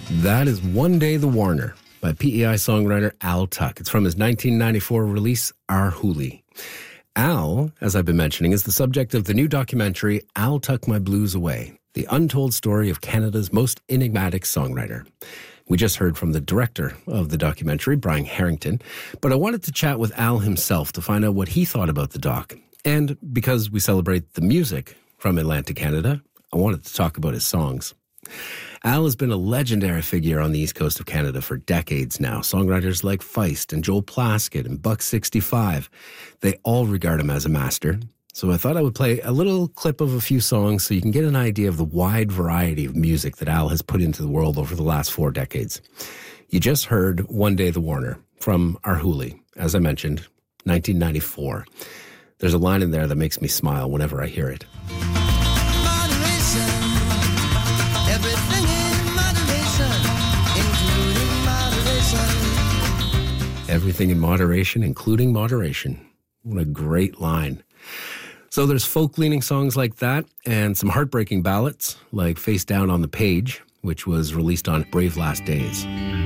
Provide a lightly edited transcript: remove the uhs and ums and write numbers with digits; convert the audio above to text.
That is One Day the Warner by PEI songwriter Al Tuck. It's from his 1994 release, Our Hoolie. Al, as I've been mentioning, is the subject of the new documentary, I'll Tuck My Blues Away, the untold story of Canada's most enigmatic songwriter. We just heard from the director of the documentary, Brian Harrington, but I wanted to chat with Al himself to find out what he thought about the doc. And because we celebrate the music from Atlantic Canada, I wanted to talk about his songs. Al has been a legendary figure on the east coast of Canada for decades now. Songwriters like Feist and Joel Plaskett and Buck 65, they all regard him as a master. So I thought I would play a little clip of a few songs so you can get an idea of the wide variety of music that Al has put into the world over the last 4 decades. You just heard One Day the Warner from Our Hoolie, as I mentioned, 1994. There's a line in there that makes me smile whenever I hear it. Everything in moderation, including moderation. What a great line. So there's folk-leaning songs like that and some heartbreaking ballads like Face Down on the Page, which was released on Brave Last Days.